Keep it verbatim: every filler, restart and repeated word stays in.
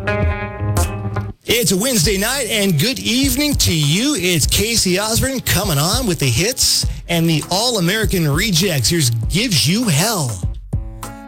It's a Wednesday night, and good evening to you. It's Casey Osborne coming on with the hits and the All-American Rejects. Here's Gives You Hell.